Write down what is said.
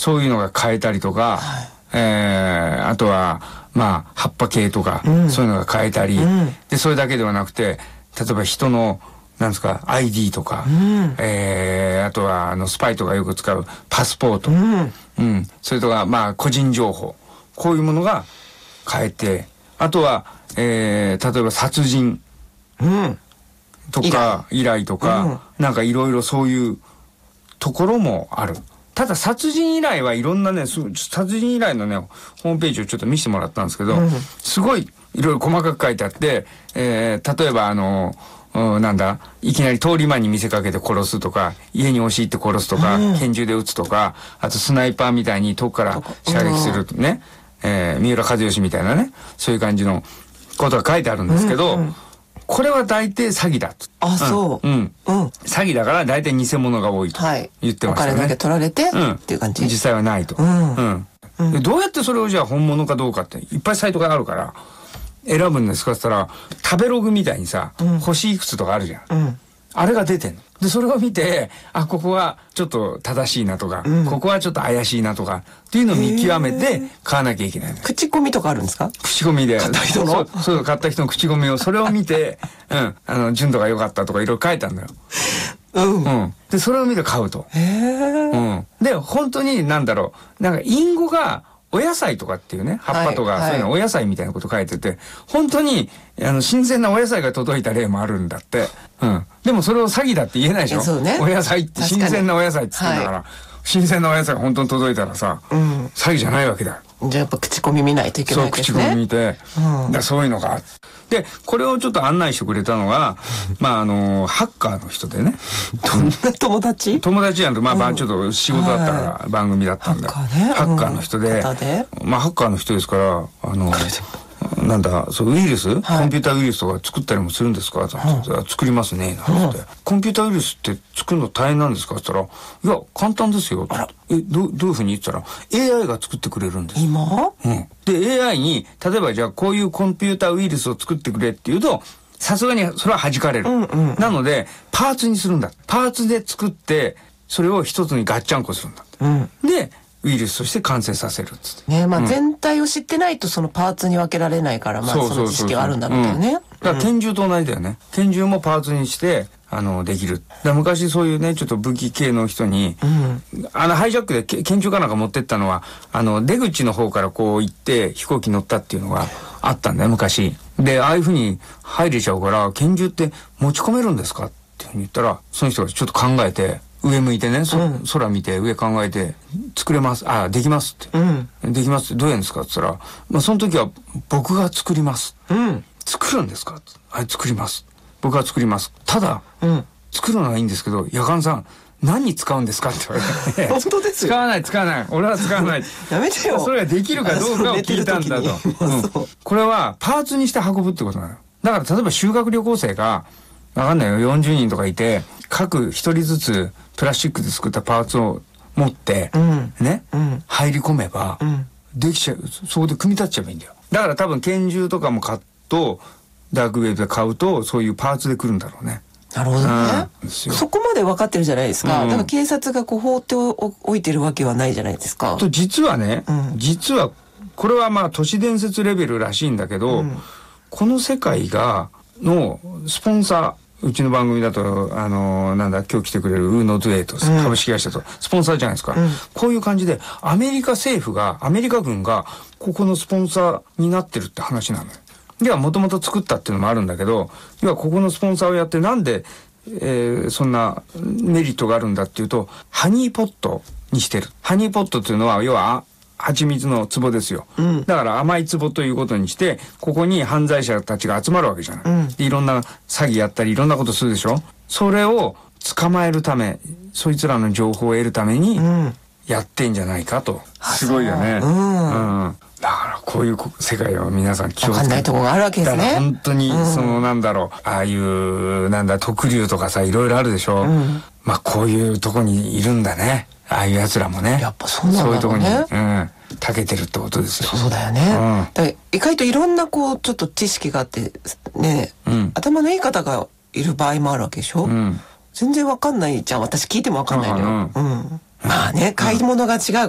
そういうのが買えたりとか、あとはまあ葉っぱ系とか、そういうのが買えたり、でそれだけではなくて、例えば人のなんですか ID とか、あとはスパイとかよく使うパスポート、それとかまあ個人情報、こういうものが買えて、あとは、例えば殺人とか依頼とか、なんかいろいろそういうところもある。ただ殺人依頼はいろんなね、殺人依頼のね、ホームページをちょっと見せてもらったんですけど、すごいいろいろ細かく書いてあって、例えばなんだ、いきなり通り魔に見せかけて殺すとか、家に押し入って殺すとか、拳銃で撃つとか、あとスナイパーみたいに遠くから射撃するとね、三浦知良みたいなね、そういう感じのことが書いてあるんですけど、これは大抵詐欺だと。 そう。 詐欺だから大体偽物が多いと言ってましたね。 お金だけ取られてっていう感じ。 実際はないと。でどうやってそれをじゃあ本物かどうかっていっぱいサイトがあるから選ぶんですかって言ったら、食べログみたいにさ、星いくつとかあるじゃん。あれが出てんの。で、それを見て、あ、ここはちょっと正しいなとか、ここはちょっと怪しいなとか、っていうのを見極めて買わなきゃいけない。 口コミとかあるんですか？ 口コミで。 買った人の？ そう、買った人の口コミを、それを見て、純度が良かったとかいろいろ書いたんだよ。で、それを見て買うと。で、本当になんだろう、なんか隠語が、お野菜とかっていうね、葉っぱとか、そういうのお野菜みたいなこと書いてて、本当に、新鮮なお野菜が届いた例もあるんだって。でもそれを詐欺だって言えないでしょ。 そうね。 お野菜って新鮮なお野菜って言ってんだから、新鮮なお野菜が本当に届いたらさ、詐欺じゃないわけだ。 じゃあやっぱ口コミ見ないといけないですね。 そう、口コミ見て、そういうのが。で、これをちょっと案内してくれたのが、まあハッカーの人でね。 どんな友達？ 友達なんて、まあちょっと仕事だったから番組だったんだ。ハッカーの人で、まあハッカーの人ですから、なんだ、ウイルス、コンピューターウイルスとか作ったりもするんですかって言ったら、作りますね、なんて。コンピューターウイルスって作るの大変なんですかって言ったら、いや、簡単ですよ。どういうふうに言ったら、AI が作ってくれるんです。 今？ で、AI に、例えばじゃあこういうコンピューターウイルスを作ってくれって言うと、さすがにそれは弾かれる。なので、パーツにするんだ。パーツで作って、それを一つにガッチャンコするんだ。で、ウイルスとして完成させるっつって。 ね、まあ全体を知ってないとそのパーツに分けられないから、まあその知識はあるんだろうけどね。 だから拳銃と同じだよね。拳銃もパーツにして、できる。昔そういうね、ちょっと武器系の人に、ハイジャックで拳銃かなんか持ってったのは、出口の方からこう行って飛行機乗ったっていうのがあったんだよ、昔。で、ああいうふうに入れちゃうから、拳銃って持ち込めるんですかっていうふうに言ったら、その人がちょっと考えて、上向いてね、空見て上考えて、作れます。できますって。できますって。どうやるんですかって言ったら、まあその時は僕が作ります。作るんですか？はい、作ります。僕が作ります。ただ、作るのはいいんですけど、夜間さん、何に使うんですかって言われて。 本当ですよ。 使わない。俺は使わない。 やめてよ。 それができるかどうかを聞いたんだと。これはパーツにして運ぶってことなのよ。だから例えば修学旅行生が、わかんないよ、40人とかいて、各一人ずつプラスチックで作ったパーツを持って、ね、入り込めば、できちゃう。そこで組み立っちゃえばいいんだよ。だから多分拳銃とかも買うと、ダークウェブで買うと、そういうパーツで来るんだろうね。 なるほどね。そこまで分かってるじゃないですか。だから警察がこう放っておいてるわけはないじゃないですか。 と実はね、実は、これはまあ都市伝説レベルらしいんだけど、この世界のスポンサー、うちの番組だと、なんだ、今日来てくれるウーノドゥエイト、株式会社と、スポンサーじゃないですか。こういう感じで、アメリカ軍が、ここのスポンサーになってるって話なのよ。では、もともと作ったっていうのもあるんだけど、要はここのスポンサーをやってなんで、そんなメリットがあるんだっていうと、ハニーポットにしてる。ハニーポットっていうのは、要は、蜂蜜の壺ですよ。だから甘い壺ということにして、ここに犯罪者たちが集まるわけじゃない。でいろんな詐欺やったりいろんなことするでしょ。それを捕まえるため、そいつらの情報を得るためにやってんじゃないかと。すごいよね。だからこういう世界を皆さん気をつけて。 わかんないところがあるわけですね。 本当になんだろう、ああいう特竜とかさ、いろいろあるでしょ。まあこういうとこにいるんだね。ああいう奴らもね。 やっぱそうなんだろうね。そういうとこに、 長けてるってことですよ。 そうだよね。意外といろんなちょっと知識があってね、頭のいい方がいる場合もあるわけでしょ。全然わかんないじゃん。私聞いてもわかんないのよ。まあね、買い物が違うから